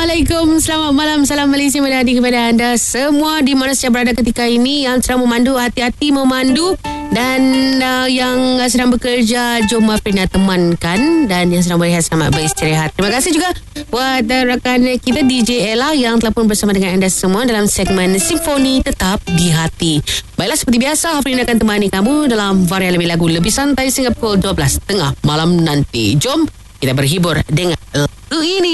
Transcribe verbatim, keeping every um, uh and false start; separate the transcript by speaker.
Speaker 1: Assalamualaikum, selamat malam. Salam Malaysia menjadi kepada anda semua di mana saja berada ketika ini. Yang sedang memandu, hati-hati memandu. Dan uh, yang sedang bekerja, jom Aprina temankan. Dan yang sedang berehat, selamat beristirahat. Terima kasih juga buat uh, rakan kita D J Ella yang telah pun bersama dengan anda semua dalam segmen Simfoni Tetap di Hati. Baiklah, seperti biasa, Aprina akan temani kamu dalam varian lebih lagu lebih santai sehingga pukul dua belas tengah malam nanti. Jom kita berhibur dengan lagu ini.